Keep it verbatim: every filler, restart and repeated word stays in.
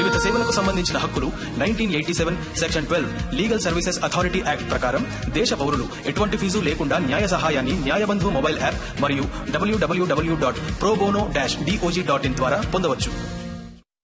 వివిధ సేవలకు సంబంధించిన హక్కులు nineteen eighty seven section twelve legal services authority act ప్రకారం దేశ పౌరులు ఎటువంటి ఫీజు లేకుండా న్యాయ సహాయాన్ని న్యాయబంధు మొబైల్ యాప్ మరియు డబ్ల్యూడబ్ల్యూడబ్ల్యూ dot pro bono dash DOJ dot in ద్వారా పొందవచ్చు.